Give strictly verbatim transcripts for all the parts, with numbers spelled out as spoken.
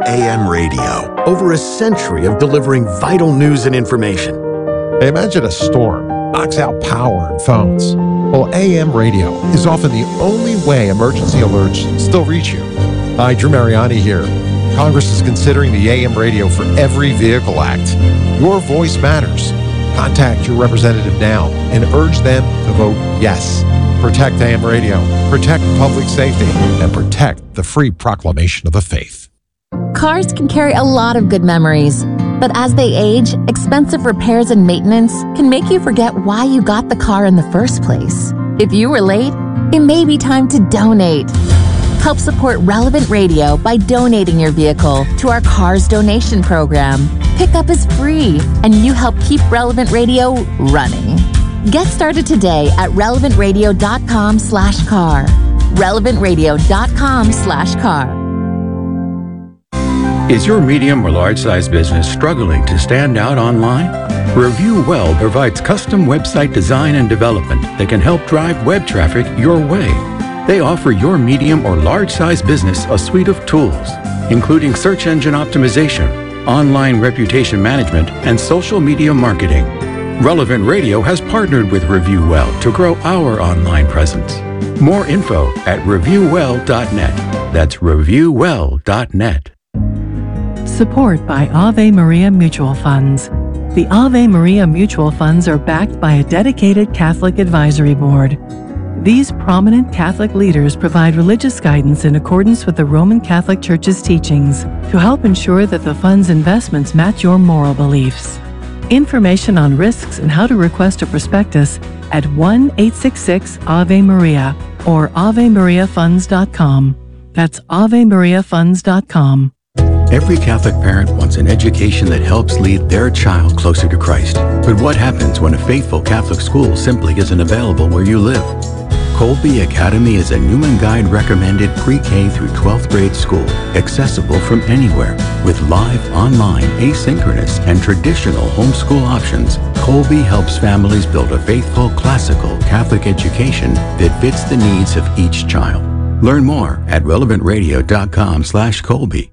A M radio, over a century of delivering vital news and information. Imagine a storm knocks out power and phones. Well, A M radio is often the only way emergency alerts still reach you. Hi, Drew Mariani here. Congress is considering the A M radio for Every Vehicle Act. Your voice matters. Contact your representative now and urge them to vote yes. Protect A M radio, protect public safety, and protect the free proclamation of the faith. Cars can carry a lot of good memories, but as they age, expensive repairs and maintenance can make you forget why you got the car in the first place. If you were late, it may be time to donate. Help support Relevant Radio by donating your vehicle to our Cars Donation Program. Pickup is free, and you help keep Relevant Radio running. Get started today at relevantradio.com slash car. relevantradio.com slash car. Is your medium or large size business struggling to stand out online? Review Well provides custom website design and development that can help drive web traffic your way. They offer your medium or large size business a suite of tools, including search engine optimization, online reputation management, and social media marketing. Relevant Radio has partnered with Review Well to grow our online presence. More info at review well dot net. That's review well dot net. Support by Ave Maria Mutual Funds. The Ave Maria Mutual Funds are backed by a dedicated Catholic advisory board. These prominent Catholic leaders provide religious guidance in accordance with the Roman Catholic Church's teachings to help ensure that the fund's investments match your moral beliefs. Information on risks and how to request a prospectus at one eight six six Ave Maria or ave maria funds dot com. That's ave maria funds dot com. Every Catholic parent wants an education that helps lead their child closer to Christ. But what happens when a faithful Catholic school simply isn't available where you live? Colby Academy is a Newman Guide recommended pre-K through twelfth grade school, accessible from anywhere. With live, online, asynchronous, and traditional homeschool options, Colby helps families build a faithful, classical Catholic education that fits the needs of each child. Learn more at relevantradio.com slash Colby.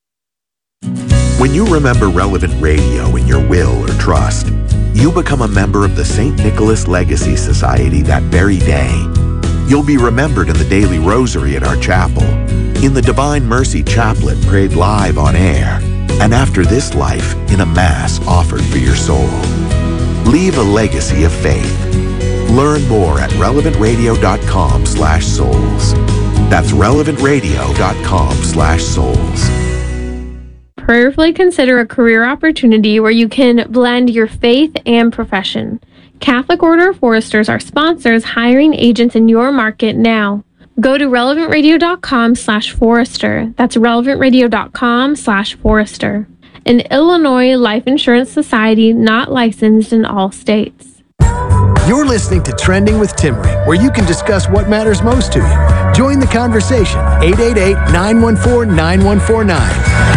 When you remember Relevant Radio in your will or trust, you become a member of the Saint Nicholas Legacy Society that very day. You'll be remembered in the daily rosary at our chapel, in the Divine Mercy Chaplet prayed live on air, and after this life in a Mass offered for your soul. Leave a legacy of faith. Learn more at relevantradio.com slash souls. That's relevantradio.com slash souls. Prayerfully consider a career opportunity where you can blend your faith and profession. Catholic Order of Foresters are sponsors hiring agents in your market now. Go to relevantradio.com slash forester. That's relevantradio.com slash forester. An Illinois Life Insurance Society not licensed in all states. You're listening to Trending with Timmerie, where you can discuss what matters most to you. Join the conversation. eight eight eight, nine one four, nine one four nine.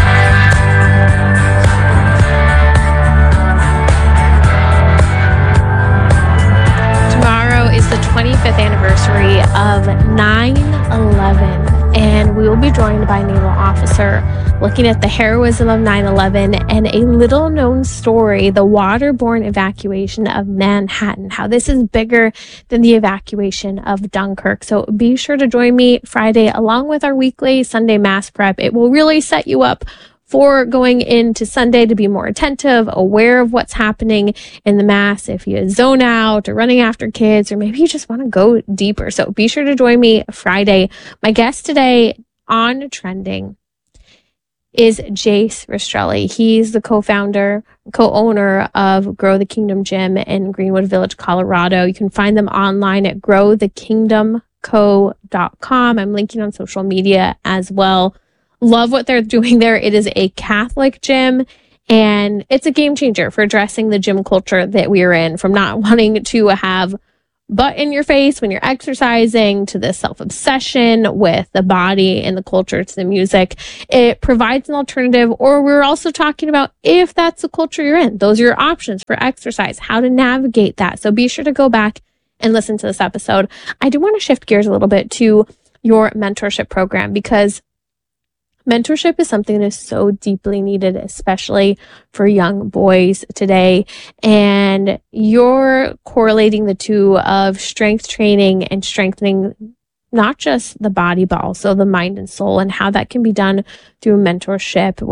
twenty-fifth anniversary of nine eleven, and we will be joined by a naval officer looking at the heroism of nine eleven and a little known story, the waterborne evacuation of Manhattan, how this is bigger than the evacuation of Dunkirk. So be sure to join me Friday along with our weekly Sunday Mass prep. It will really set you up for going into Sunday to be more attentive, aware of what's happening in the Mass, if you zone out or running after kids, or maybe you just want to go deeper. So be sure to join me Friday. My guest today on Trending is Jace Rastrelli. He's the co-founder, co-owner of Grow the Kingdom Gym in Greenwood Village, Colorado. You can find them online at grow the kingdom co dot com. I'm linking on social media as well. Love what they're doing there. It is a Catholic gym, and it's a game changer for addressing the gym culture that we are in, from not wanting to have butt in your face when you're exercising to the self-obsession with the body and the culture to the music. It provides an alternative, or we're also talking about if that's the culture you're in. Those are your options for exercise, how to navigate that. So be sure to go back and listen to this episode. I do want to shift gears a little bit to your mentorship program, because Mentorship is something that is so deeply needed, especially for young boys today. And you're correlating the two of strength training and strengthening not just the body, but also the mind and soul, and how that can be done through mentorship.